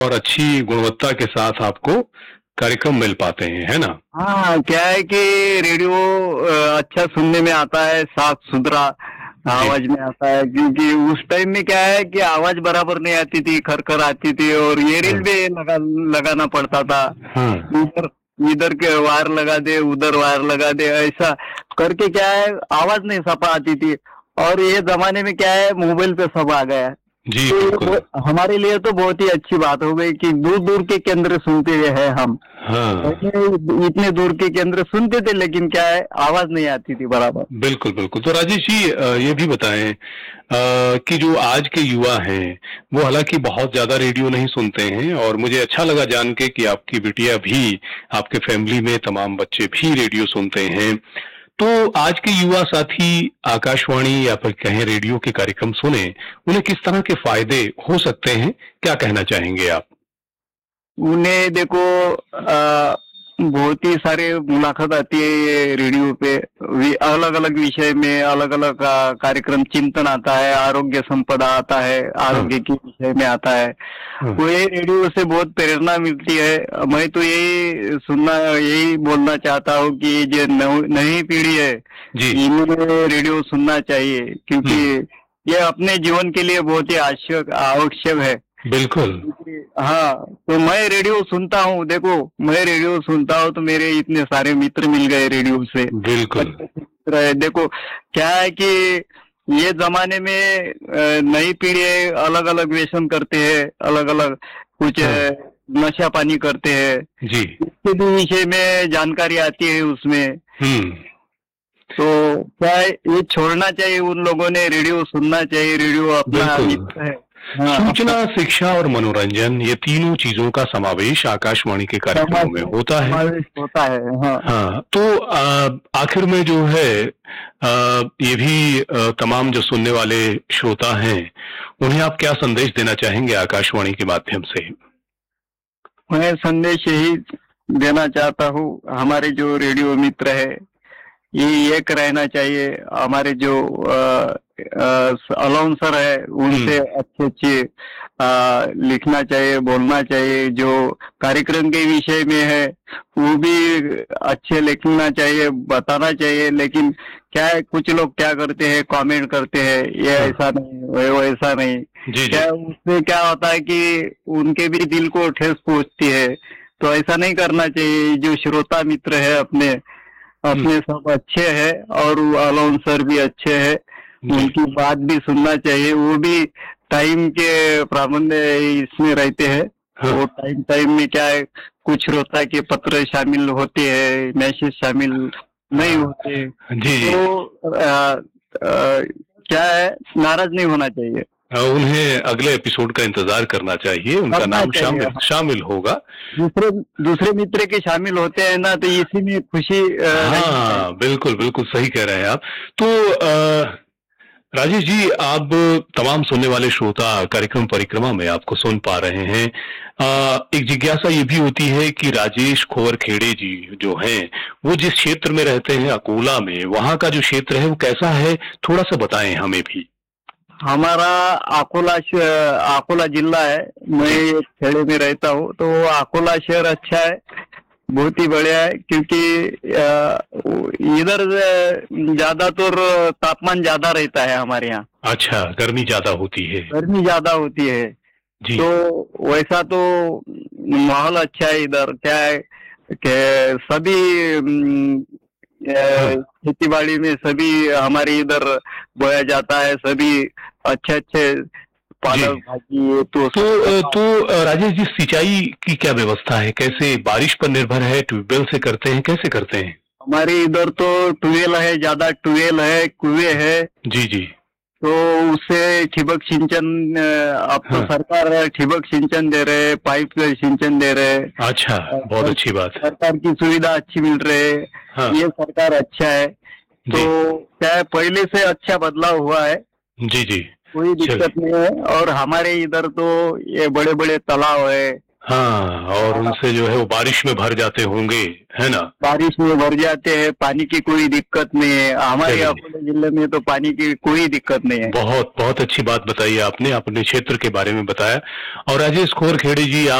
और अच्छी गुणवत्ता के साथ आपको कार्यक्रम मिल पाते हैं, है ना? हाँ, क्या है कि रेडियो अच्छा सुनने में आता है, साफ सुथरा जी। आवाज में आता है, क्योंकि उस टाइम में क्या है कि आवाज बराबर नहीं आती थी, खरखर आती थी और ये रील हाँ, भी लगाना पड़ता था। हाँ, इधर इधर के वायर लगा दे, उधर वायर लगा दे, ऐसा करके क्या है आवाज नहीं सफा आती थी। और ये जमाने में क्या है, मोबाइल पे सब आ गया है। जी तो ये बिल्कुल। हमारे लिए तो बहुत ही अच्छी बात हो गई कि दूर दूर के केंद्र सुनते हुए हैं हम। हाँ, पहले इतने दूर के केंद्र सुनते थे, लेकिन क्या है आवाज नहीं आती थी बराबर। बिल्कुल, बिल्कुल। तो राजेश जी ये भी बताएँ कि जो आज के युवा हैं, वो हालाँकि बहुत ज़्यादा रेडियो नहीं सुनते हैं और मुझे अच्छा लगा जान के कि आपकी बिटिया भी, आपके फैमिली में तमाम बच्चे भी रेडियो सुनते हैं। तो आज के युवा साथी आकाशवाणी या फिर कहें रेडियो के कार्यक्रम सुनें, उन्हें किस तरह के फ़ायदे हो सकते हैं? क्या कहना चाहेंगे आप? उन्हें देखो बहुत ही सारे मुलाकात आती है ये रेडियो पे। अलग अलग विषय में अलग अलग कार्यक्रम चिंतन आता है, आरोग्य संपदा आता है, हाँ, आरोग्य के विषय में आता है। हाँ, वो ये रेडियो से बहुत प्रेरणा मिलती है। मैं तो यही बोलना चाहता हूँ कि ये जो नई पीढ़ी है, जी। इन्हें रेडियो सुनना चाहिए, क्योंकि हुँ, ये अपने जीवन के लिए बहुत ही आवश्यक आवश्यक है। बिल्कुल, हाँ, तो मैं रेडियो सुनता हूँ। देखो, मैं रेडियो सुनता हूँ तो मेरे इतने सारे मित्र मिल गए रेडियो से, बिल्कुल। अच्छे अच्छे मित्र है। देखो क्या है कि ये जमाने में नई पीढ़ी अलग अलग व्यसन करते हैं, अलग अलग कुछ हाँ, नशा पानी करते हैं। जी। इसके भी विषय में जानकारी आती है उसमें। हुँ, तो क्या है, ये छोड़ना चाहिए, उन लोगों ने रेडियो सुनना चाहिए, रेडियो अपना बिल्कुल। मित्र है। हाँ, सूचना, अपना शिक्षा और मनोरंजन ये तीनों चीज़ों का समावेश आकाशवाणी के कार्यक्रमों में होता है। समावेश होता है। हाँ, हाँ, तो आखिर में जो है ये भी तमाम जो सुनने वाले श्रोता हैं, उन्हें आप क्या संदेश देना चाहेंगे आकाशवाणी के माध्यम से? मैं संदेश यही देना चाहता हूँ, हमारे जो रेडियो मित्र है, ये एक रहना चाहिए। हमारे जो अलाउंसर है, उनसे हुँ, अच्छे अच्छे लिखना चाहिए, बोलना चाहिए। जो कार्यक्रम के विषय में है, वो भी अच्छे लिखना चाहिए, बताना चाहिए। लेकिन क्या है, कुछ लोग क्या करते हैं, कमेंट करते हैं, ये हाँ, ऐसा नहीं, वो ऐसा नहीं। जी, क्या जी। उससे क्या होता है कि उनके भी दिल को ठेस पहुंचती है। तो ऐसा नहीं करना चाहिए। जो श्रोता मित्र है अपने हुँ, अपने सब अच्छे हैं, और अलाउंसर भी अच्छे हैं, जी, उनकी बात भी सुनना चाहिए। वो भी टाइम के पाबंद इसमें रहते हैं। हाँ, वो टाइम टाइम में क्या है, कुछ श्रोता के पत्र शामिल होते हैं, मैसेज शामिल नहीं हाँ, होते। जी, जी। तो क्या है, नाराज नहीं होना चाहिए, उन्हें अगले एपिसोड का इंतज़ार करना चाहिए, उनका करना नाम चाहिए। शामिल शामिल होगा। दूसरे दूसरे मित्र के शामिल होते हैं ना, तो इसी में खुशी रहनी चाहिए। हाँ, बिल्कुल, बिल्कुल सही कह रहे हैं आप। तो राजेश जी, आप तमाम सुनने वाले श्रोता कार्यक्रम परिक्रमा में आपको सुन पा रहे हैं। एक जिज्ञासा ये भी होती है कि राजेश खोवरखेड़े जी जो हैं, वो जिस क्षेत्र में रहते हैं अकोला में, वहाँ का जो क्षेत्र है वो कैसा है? थोड़ा-सा बताएँ हमें भी। हमारा अकोला जिला है। मैं जी, एक खेड़े में रहता हूँ, तो अकोला शहर अच्छा है, बहुत ही बढ़िया है। क्योंकि इधर ज्यादातर तापमान ज्यादा रहता है हमारे यहाँ, अच्छा, गर्मी ज़्यादा होती है। गर्मी ज्यादा होती है। जी, तो वैसा तो माहौल अच्छा है इधर। क्या है कि सभी हाँ, खेती बाड़ी में सभी हमारे इधर बोया जाता है, सभी अच्छे अच्छे जी। पालक भाजी, ये तो तो सब करता हूँ। राजेश जी, सिंचाई की क्या व्यवस्था है? कैसे बारिश पर निर्भर है, ट्यूबवेल से करते हैं, कैसे करते हैं? हमारे इधर तो ट्यूबवेल है, ज्यादा ट्यूबवेल है, कुएं है। जी, जी। तो उससे ठिबक सिंचन, अब तो हाँ, सरकार ठिबक सिंचन दे रहे, पाइप से सिंचन दे रहे। अच्छा, बहुत अच्छी बात है। सरकार की सुविधा अच्छी मिल रही है, हाँ, ये सरकार अच्छा है। जी। तो क्या है, पहले से अच्छा बदलाव हुआ है, जी, जी। कोई चलिए, दिक्कत नहीं है। और हमारे इधर तो ये बड़े बड़े तालाब है, हाँ, और उनसे जो है वो बारिश में भर जाते होंगे, है ना? बारिश में भर जाते हैं, पानी की कोई दिक्कत नहीं है। हमारे चलिए, अकोले जिले में तो पानी की कोई दिक्कत नहीं है। बहुत बहुत अच्छी बात बताई आपने, अपने क्षेत्र के बारे में बताया। और राजेश खोरखेड़े जी,